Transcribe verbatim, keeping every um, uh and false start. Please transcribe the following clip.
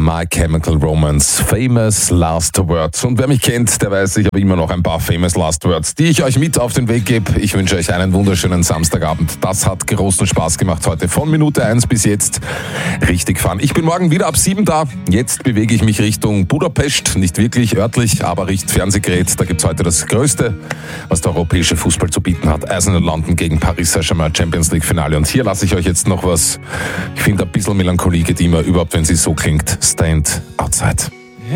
My Chemical Romance, Famous Last Words. Und wer mich kennt, der weiß, ich habe immer noch ein paar Famous Last Words, die ich euch mit auf den Weg gebe. Ich wünsche euch einen wunderschönen Samstagabend. Das hat großen Spaß gemacht heute. Von Minute eins bis jetzt richtig fahren. Ich bin morgen wieder ab sieben da. Jetzt bewege ich mich Richtung Budapest. Nicht wirklich örtlich, aber Richt Fernsehgerät. Da gibt es heute das Größte, was der europäische Fußball zu bieten hat. Arsenal London gegen Paris Saint-Germain, Champions League Finale. Und hier lasse ich euch jetzt noch was, ich finde ein bisschen Melancholie geht immer, überhaupt wenn sie so klingt. Stand Outside.